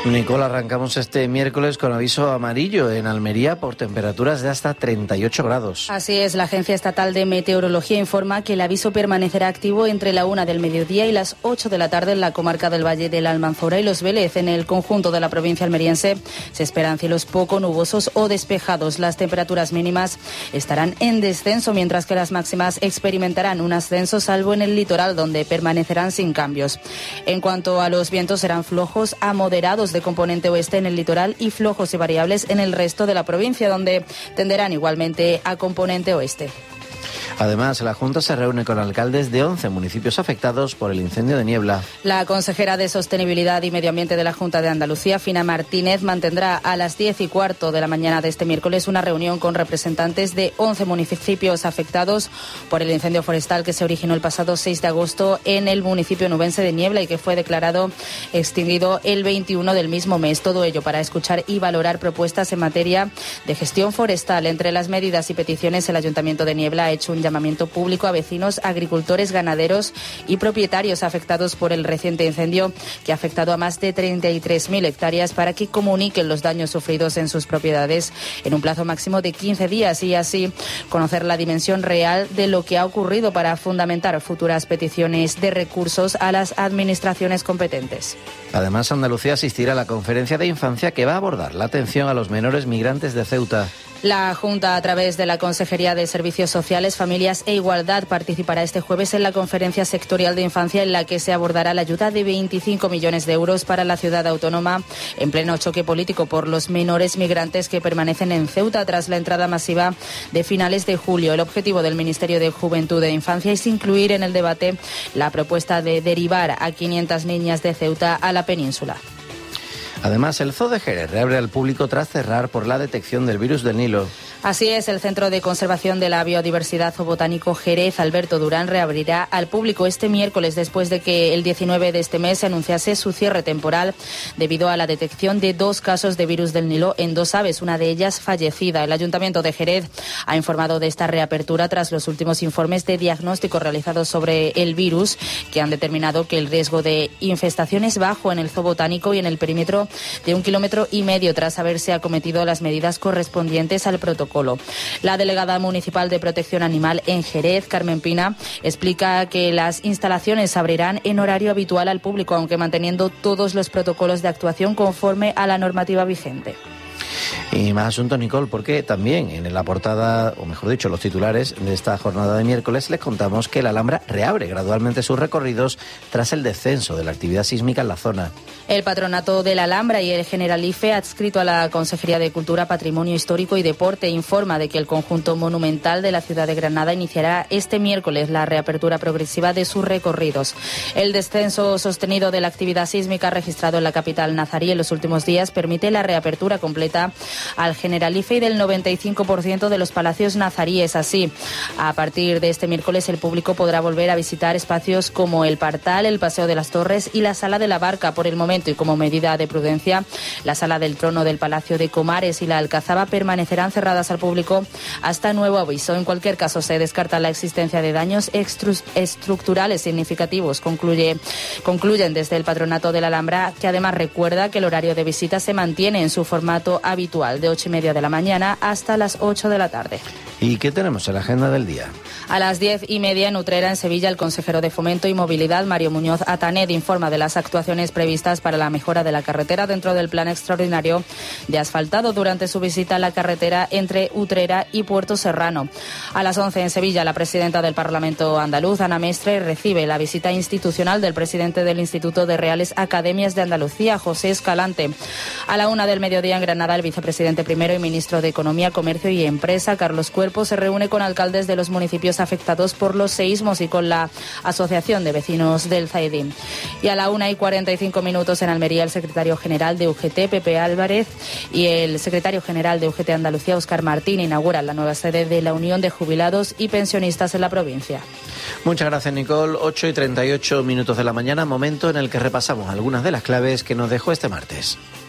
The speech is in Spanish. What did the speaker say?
Nicole, arrancamos este miércoles con aviso amarillo en Almería por temperaturas de hasta 38 grados. Así es, la Agencia Estatal de Meteorología informa que el aviso permanecerá activo entre la 1 del mediodía y las 8 de la tarde en la comarca del Valle de la Almanzora y Los Vélez. En el conjunto de la provincia almeriense se esperan cielos poco nubosos o despejados. Las temperaturas mínimas estarán en descenso, mientras que las máximas experimentarán un ascenso, salvo en el litoral, donde permanecerán sin cambios. En cuanto a los vientos, serán flojos a moderados de componente oeste en el litoral y flojos y variables en el resto de la provincia, donde tenderán igualmente a componente oeste. Además, la Junta se reúne con alcaldes de 11 municipios afectados por el incendio de Niebla. La consejera de Sostenibilidad y Medio Ambiente de la Junta de Andalucía, Fina Martínez, mantendrá a las 10:15 de la mañana de este miércoles una reunión con representantes de 11 municipios afectados por el incendio forestal que se originó el pasado 6 de agosto en el municipio nubense de Niebla y que fue declarado extinguido el 21 del mismo mes. Todo ello para escuchar y valorar propuestas en materia de gestión forestal. Entre las medidas y peticiones, el Ayuntamiento de Niebla ha hecho un llamamiento público a vecinos, agricultores, ganaderos y propietarios afectados por el reciente incendio que ha afectado a más de 33.000 hectáreas para que comuniquen los daños sufridos en sus propiedades en un plazo máximo de 15 días y así conocer la dimensión real de lo que ha ocurrido para fundamentar futuras peticiones de recursos a las administraciones competentes. Además, Andalucía asistirá a la conferencia de infancia que va a abordar la atención a los menores migrantes de Ceuta. La Junta, a través de la Consejería de Servicios Sociales, Familias e Igualdad, participará este jueves en la Conferencia Sectorial de Infancia, en la que se abordará la ayuda de 25 millones de euros para la ciudad autónoma en pleno choque político por los menores migrantes que permanecen en Ceuta tras la entrada masiva de finales de julio. El objetivo del Ministerio de Juventud e Infancia es incluir en el debate la propuesta de derivar a 500 niñas de Ceuta a la península. Además, el Zoo de Jerez reabre al público tras cerrar por la detección del virus del Nilo. Así es, el Centro de Conservación de la Biodiversidad Zoobotánico Jerez, Alberto Durán, reabrirá al público este miércoles después de que el 19 de este mes se anunciase su cierre temporal debido a la detección de 2 casos de virus del Nilo en 2 aves, una de ellas fallecida. El Ayuntamiento de Jerez ha informado de esta reapertura tras los últimos informes de diagnóstico realizados sobre el virus, que han determinado que el riesgo de infestación es bajo en el zoobotánico y en el perímetro de 1,5 kilómetros tras haberse acometido las medidas correspondientes al protocolo. La delegada municipal de Protección Animal en Jerez, Carmen Pina, explica que las instalaciones se abrirán en horario habitual al público, aunque manteniendo todos los protocolos de actuación conforme a la normativa vigente. Y más asuntos, Nicole, porque también en la portada, o mejor dicho, los titulares de esta jornada de miércoles, les contamos que la Alhambra reabre gradualmente sus recorridos tras el descenso de la actividad sísmica en la zona. El Patronato de la Alhambra y el Generalife, adscrito a la Consejería de Cultura, Patrimonio Histórico y Deporte, informa de que el conjunto monumental de la ciudad de Granada iniciará este miércoles la reapertura progresiva de sus recorridos. El descenso sostenido de la actividad sísmica registrado en la capital nazarí en los últimos días permite la reapertura completa al Generalife y del 95% de los palacios nazaríes. Así, a partir de este miércoles, el público podrá volver a visitar espacios como el Partal, el Paseo de las Torres y la Sala de la Barca. Por el momento, y como medida de prudencia, la Sala del Trono del Palacio de Comares y la Alcazaba permanecerán cerradas al público hasta nuevo aviso. En cualquier caso, se descarta la existencia de daños estructurales significativos. Concluyen desde el Patronato de la Alhambra, que además recuerda que el horario de visita se mantiene en su formato habitual, de 8:30 de la mañana hasta las 8 de la tarde. ¿Y qué tenemos en la agenda del día? A las 10:30 en Utrera, en Sevilla, el consejero de Fomento y Movilidad, Mario Muñoz Atanet, informa de las actuaciones previstas para la mejora de la carretera dentro del plan extraordinario de asfaltado durante su visita a la carretera entre Utrera y Puerto Serrano. A las 11 en Sevilla, la presidenta del Parlamento andaluz, Ana Mestre, recibe la visita institucional del presidente del Instituto de Reales Academias de Andalucía, José Escalante. A la 1 del mediodía en Granada, el vicepresidente primero y ministro de Economía, Comercio y Empresa, Carlos Cuerpo, se reúne con alcaldes de los municipios afectados por los seísmos y con la Asociación de Vecinos del Zaidín. Y a la 1:45 en Almería, el secretario general de UGT, Pepe Álvarez, y el secretario general de UGT Andalucía, Óscar Martín, inauguran la nueva sede de la Unión de Jubilados y Pensionistas en la provincia. Muchas gracias, Nicole. 8:38 de la mañana, momento en el que repasamos algunas de las claves que nos dejó este martes.